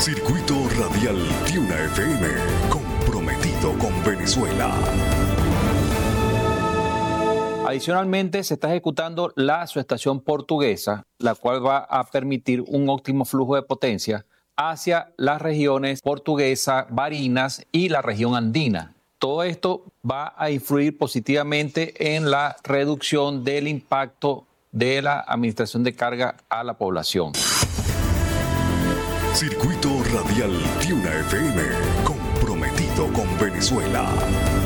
Circuito Radial Tiuna FM, comprometido con Venezuela. Adicionalmente, se está ejecutando la subestación portuguesa, la cual va a permitir un óptimo flujo de potencia hacia las regiones Portuguesa, Barinas y la región andina. Todo esto va a influir positivamente en la reducción del impacto de la administración de carga a la población. Circuito Radial Tiuna FM, comprometido con Venezuela.